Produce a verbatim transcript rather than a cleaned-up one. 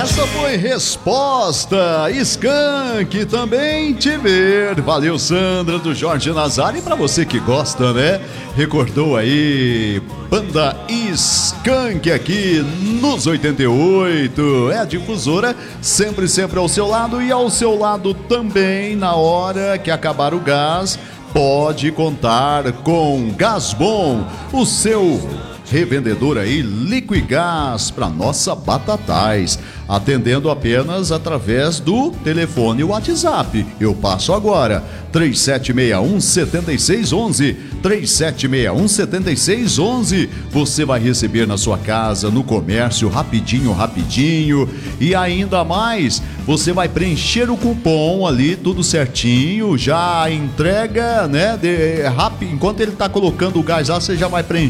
Essa foi Resposta Skank, também te ver. Valeu, Sandra, do Jorge Nazário. E pra você que gosta, né? Recordou aí Banda Skank aqui nos oitenta e oito. É a difusora, sempre, sempre ao seu lado. E ao seu lado também, na hora que acabar o gás, pode contar com Gás Bom, o seu revendedor aí, Liquigás, para nossa Batatais, atendendo apenas através do telefone WhatsApp. Eu passo agora, três sete seis um, sete seis um um, três sete seis um, sete seis um um. Você vai receber na sua casa, no comércio, rapidinho, rapidinho. E ainda mais, você vai preencher o cupom ali, tudo certinho, já entrega, né, de, rápido, enquanto ele tá colocando o gás lá, você já vai preencher